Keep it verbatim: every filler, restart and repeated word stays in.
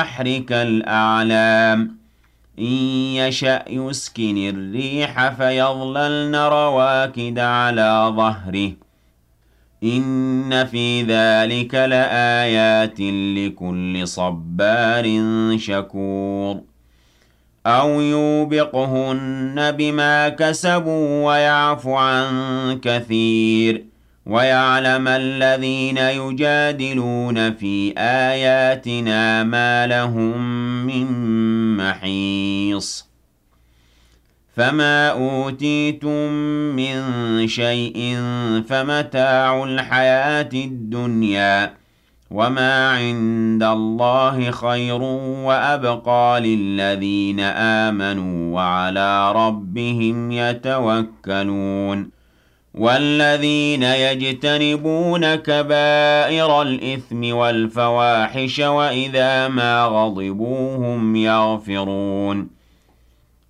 البحر كالأعلام إن يشأ يسكن الريح فيظللن رواكد على ظهره إن في ذلك لآيات لكل صبار شكور أو يوبقهن بما كسبوا ويعف عن كثير ويعلم الذين يجادلون في آياتنا ما لهم من محيص فما أوتيتم من شيء فمتاع الحياة الدنيا وما عند الله خير وأبقى للذين آمنوا وعلى ربهم يتوكلون والذين يجتنبون كبائر الإثم والفواحش وإذا ما غضبوا هم يغفرون